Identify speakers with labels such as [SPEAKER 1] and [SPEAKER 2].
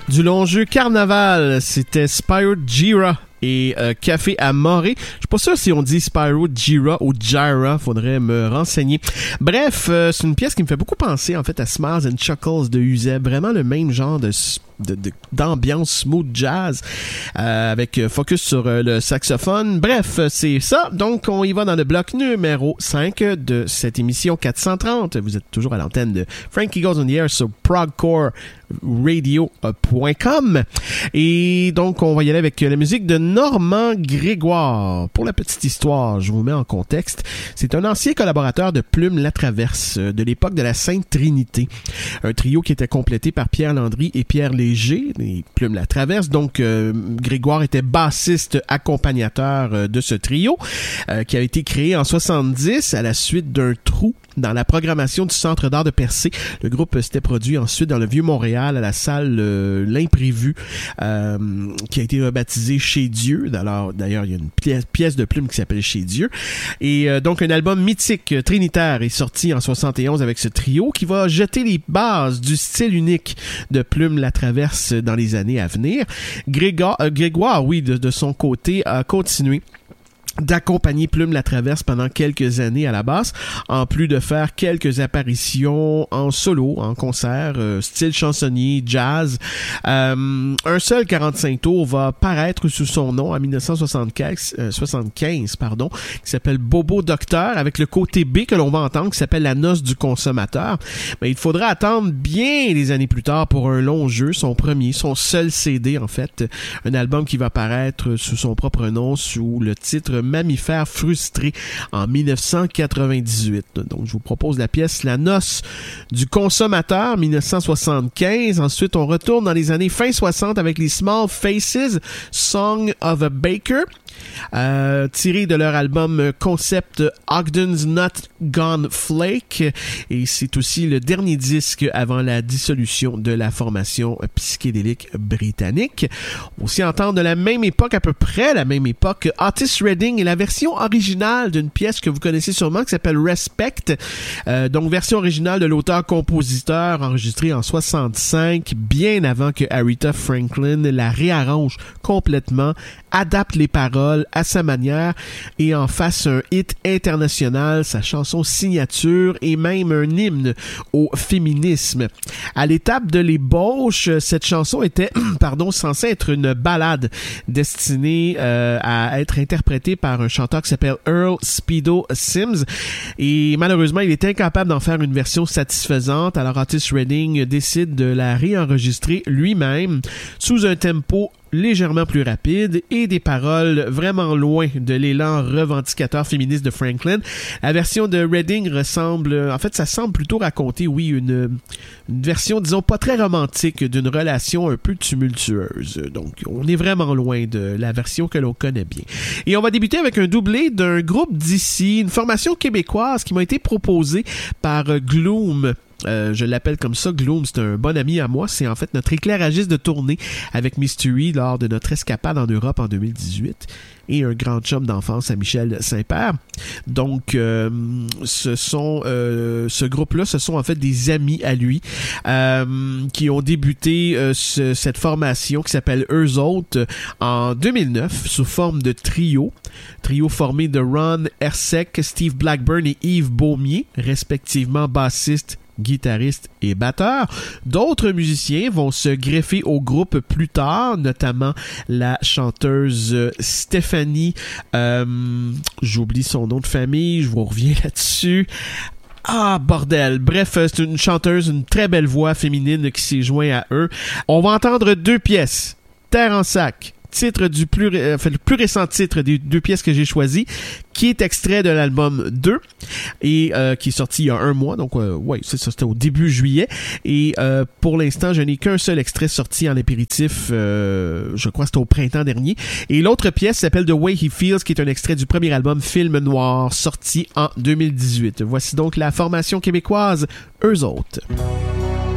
[SPEAKER 1] Du long jeu Carnaval, c'était Spyro Gyra et Café à Morée. Je suis pas sûr si on dit Spyro Gyra ou Gyra, faudrait me renseigner. Bref, c'est une pièce qui me fait beaucoup penser en fait à Smiles and Chuckles de Uzeb, vraiment le même genre d'ambiance smooth jazz avec focus sur le saxophone. Bref, c'est ça. Donc, on y va dans le bloc numéro 5 de cette émission 430. Vous êtes toujours à l'antenne de Frankie Goes on the Air sur progcoreradio.com. Et donc, on va y aller avec la musique de Normand Grégoire. Pour la petite histoire, je vous mets en contexte. C'est un ancien collaborateur de Plume Latraverse de l'époque de la Sainte Trinité. Un trio qui était complété par Pierre Landry et Pierre Léger, les Plume Latraverse. Donc, Grégoire était bassiste accompagnateur de ce trio qui a été créé en 70 à la suite d'un trou dans la programmation du Centre d'art de Percé. Le groupe s'était produit ensuite dans le Vieux-Montréal à la salle L'Imprévu qui a été rebaptisée Chez Dieu. Alors, d'ailleurs, il y a une pièce de Plume qui s'appelle Chez Dieu. Et donc, un album mythique trinitaire est sorti en 71 avec ce trio qui va jeter les bases du style unique de Plume Latraverse dans les années à venir. Grégoire, oui, de son côté, a continué d'accompagner Plume Latraverse pendant quelques années à la basse, en plus de faire quelques apparitions en solo, en concert, style chansonnier, jazz. Un seul 45 tours va paraître sous son nom en 1975, qui s'appelle Bobo Docteur, avec le côté B que l'on va entendre, qui s'appelle La Noce du consommateur. Mais il faudra attendre bien des années plus tard pour un long jeu, son seul CD en fait, un album qui va paraître sous son propre nom, sous le titre Mammifère frustré en 1998. Donc, je vous propose la pièce La Noce du consommateur, 1975. Ensuite, on retourne dans les années fin 60 avec les Small Faces, Song of a Baker, tiré de leur album concept Ogden's Not Gone Flake. Et c'est aussi le dernier disque avant la dissolution de la formation psychédélique britannique. On va aussi entendre de la même époque, à peu près la même époque, Otis Redding et la version originale d'une pièce que vous connaissez sûrement qui s'appelle Respect. Donc, version originale de l'auteur-compositeur enregistrée en 65, bien avant que Aretha Franklin la réarrange complètement, adapte les paroles à sa manière et en fasse un hit international, sa chanson signature et même un hymne au féminisme. À l'étape de l'ébauche, cette chanson était censée être une ballade destinée à être interprétée par un chanteur qui s'appelle Earl Speedo Sims, et malheureusement il est incapable d'en faire une version satisfaisante. Alors Otis Redding décide de la réenregistrer lui-même sous un tempo légèrement plus rapide et des paroles vraiment loin de l'élan revendicateur féministe de Franklin. La version de Redding ça semble plutôt raconter, oui, une version, disons, pas très romantique d'une relation un peu tumultueuse. Donc, on est vraiment loin de la version que l'on connaît bien. Et on va débuter avec un doublé d'un groupe d'ici, une formation québécoise qui m'a été proposée par Gloom. Je l'appelle comme ça, Gloom, c'est un bon ami à moi, c'est en fait notre éclairagiste de tournée avec Mystery lors de notre escapade en Europe en 2018 et un grand chum d'enfance à Michel Saint-Père. Donc, ce groupe-là, ce sont en fait des amis à lui qui ont débuté cette formation qui s'appelle Eux Autres en 2009 sous forme de trio formé de Ron Hersek, Steve Blackburn et Yves Beaumier, respectivement bassiste, guitariste et batteur. D'autres musiciens vont se greffer au groupe plus tard, notamment la chanteuse Stéphanie, j'oublie son nom de famille, je vous reviens là-dessus. Ah, bordel. Bref, c'est une chanteuse, une très belle voix féminine qui s'est joint à eux. On va entendre deux pièces. Terre en sac, titre le plus récent titre des deux pièces que j'ai choisies, qui est extrait de l'album 2 et qui est sorti il y a un mois. Donc, c'est ça, c'était au début juillet. Et pour l'instant, je n'ai qu'un seul extrait sorti en apéritif, je crois que c'était au printemps dernier. Et l'autre pièce s'appelle The Way He Feels, qui est un extrait du premier album Film Noir, sorti en 2018. Voici donc la formation québécoise Eux Autres.